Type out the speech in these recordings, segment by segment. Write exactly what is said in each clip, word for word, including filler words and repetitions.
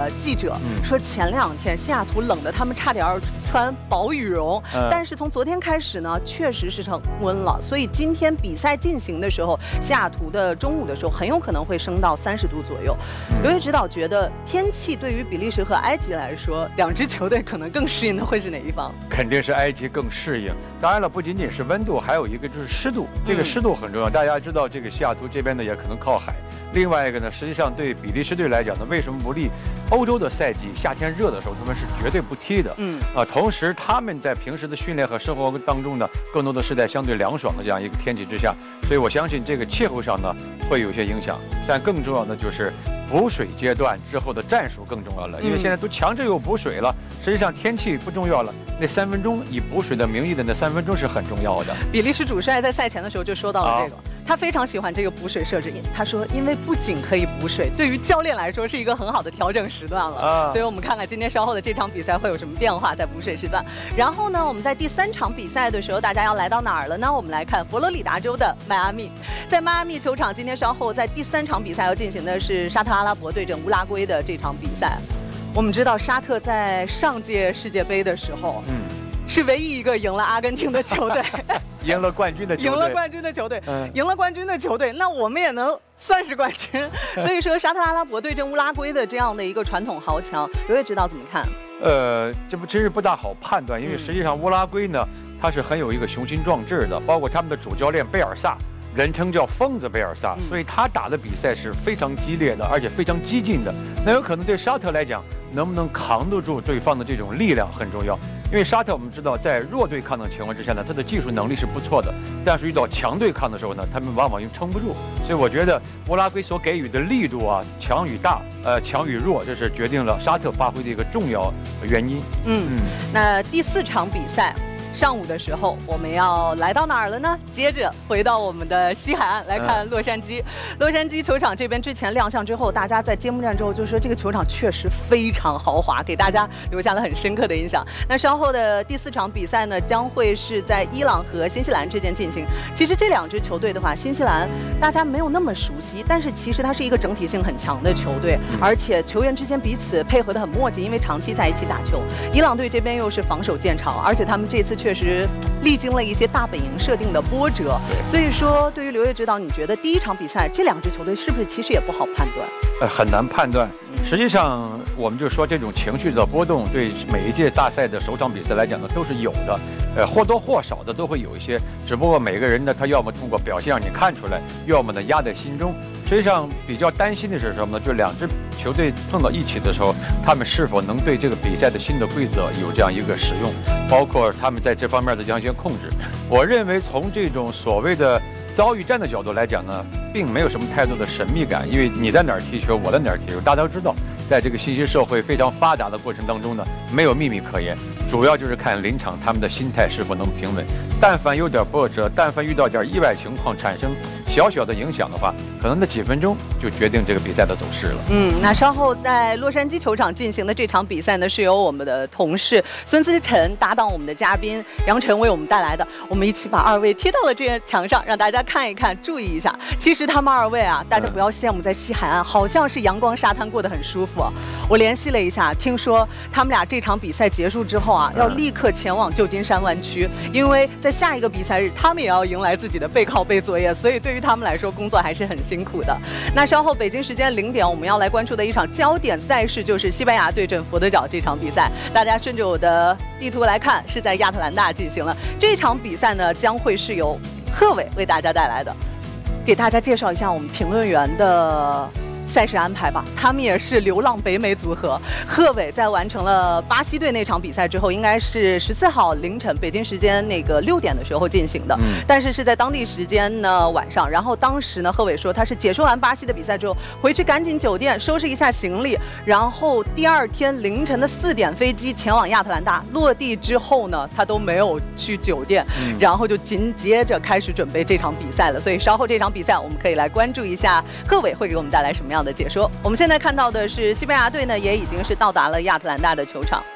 记者，嗯、说前两天西雅图冷的他们差点要穿薄羽绒，嗯、但是从昨天开始呢，确实是升温了，所以今天比赛进行的时候，西雅图的中午的时候很有可能会升到三十度左右。嗯、刘烨指导觉得天气对于比利时和埃及来说，两支球队可能更适应的会是哪一方？ 肯定是埃及更适应。当然了，不仅仅是温度，还有一个就是湿度，这个湿度很重要。嗯、大家知道，这个西雅图这边呢也可能靠海。另外一个呢，实际上对比利时队来讲呢，为什么不利？欧洲的赛季夏天热的时候，他们是绝对不踢的。嗯啊，同时他们在平时的训练和生活当中呢，更多的是在相对凉爽的这样一个天气之下，所以我相信这个气候上呢会有些影响。但更重要的就是补水阶段之后的战术更重要了，因为现在都强制有补水了。实际上天气不重要了，那三分钟以补水的名义的那三分钟是很重要的。 比利时主帅在赛前的时候就说到了这个。啊他非常喜欢这个补水设置，他说，因为不仅可以补水，对于教练来说是一个很好的调整时段了。啊、所以我们看看今天稍后的这场比赛会有什么变化在补水时段。然后呢，我们在第三场比赛的时候，大家要来到哪儿了呢？我们来看佛罗里达州的迈阿密，在迈阿密球场，今天稍后在第三场比赛要进行的是沙特阿拉伯对阵乌拉圭的这场比赛。我们知道沙特在上届世界杯的时候，嗯，是唯一一个赢了阿根廷的球队。 赢了冠军的球队， 赢了冠军的球队，嗯，赢了冠军的球队，那我们也能算是冠军。所以说，沙特阿拉伯对阵乌拉圭的这样的一个传统豪强，刘烨指导怎么看？ 呃，这不真是不大好判断，因为实际上乌拉圭呢，它是很有一个雄心壮志的，包括他们的主教练贝尔萨，人称叫疯子贝尔萨，所以他打的比赛是非常激烈的，而且非常激进的。那有可能对沙特来讲，能不能扛得住对方的这种力量很重要。因为沙特我们知道，在弱对抗的情况之下呢，他的技术能力是不错的，但是遇到强对抗的时候呢，他们往往又撑不住。所以我觉得乌拉圭所给予的力度啊，强与大，呃，强与弱，这是决定了沙特发挥的一个重要原因。 嗯嗯，那第四场比赛。上午的时候，我们要来到哪儿了呢？接着回到我们的西海岸来看洛杉矶。嗯、洛杉矶球场这边之前亮相之后，大家在揭幕战之后就说这个球场确实非常豪华，给大家留下了很深刻的印象。那稍后的第四场比赛呢，将会是在伊朗和新西兰之间进行。其实这两支球队的话，新西兰大家没有那么熟悉，但是其实它是一个整体性很强的球队，嗯、而且球员之间彼此配合得很默契，因为长期在一起打球。伊朗队这边又是防守见长，而且他们这次确实历经了一些大本营设定的波折，所以说对于刘烨指导，你觉得第一场比赛这两支球队是不是其实也不好判断？ 呃，很难判断。实际上，我们就说这种情绪的波动，对每一届大赛的首场比赛来讲呢，都是有的，呃，或多或少的都会有一些。只不过每个人呢，他要么通过表现让你看出来，要么呢压在心中。实际上比较担心的是什么呢？就两支球队碰到一起的时候，他们是否能对这个比赛的新的规则有这样一个使用，包括他们在这方面的这样一些控制。我认为从这种所谓的遭遇战的角度来讲呢，并没有什么太多的神秘感，因为你在哪儿踢球，我在哪儿踢球，大家都知道。在这个信息社会非常发达的过程当中呢，没有秘密可言，主要就是看临场他们的心态是否能平稳。但凡有点波折，但凡遇到点意外情况产生小小的影响的话，可能那几分钟就决定这个比赛的走势了。 嗯，那稍后在洛杉矶球场进行的这场比赛呢，是由我们的同事孙思辰搭档我们的嘉宾杨晨为我们带来的。我们一起把二位贴到了这个墙上，让大家看一看，注意一下。其实他们二位啊，大家不要羡慕，在西海岸好像是阳光沙滩过得很舒服。我联系了一下，听说他们俩这场比赛结束之后啊，要立刻前往旧金山湾区，因为在下一个比赛日，他们也要迎来自己的背靠背作业，所以对于他们来说，工作还是很辛苦的。那稍后北京时间零点，我们要来关注的一场焦点赛事就是西班牙对阵佛得角这场比赛。大家顺着我的地图来看，是在亚特兰大进行了。这场比赛呢，将会是由贺炜为大家带来的。给大家介绍一下我们评论员的赛事安排吧。他们也是流浪北美组合。贺炜在完成了巴西队那场比赛之后，应该是十四号凌晨北京时间那个六点的时候进行的，嗯、但是是在当地时间呢晚上。然后当时呢，贺炜说他是解说完巴西的比赛之后，回去赶紧酒店收拾一下行李，然后第二天凌晨的四点飞机前往亚特兰大。落地之后呢，他都没有去酒店，嗯、然后就紧接着开始准备这场比赛了。所以稍后这场比赛我们可以来关注一下贺炜会给我们带来什么样的解说。我们现在看到的是西班牙队呢，也已经是到达了亚特兰大的球场。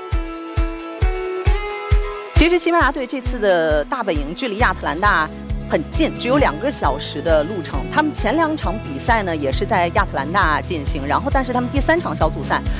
其实西班牙队这次的大本营距离亚特兰大很近，只有两个小时的路程。他们前两场比赛呢也是在亚特兰大进行，然后但是他们第三场小组赛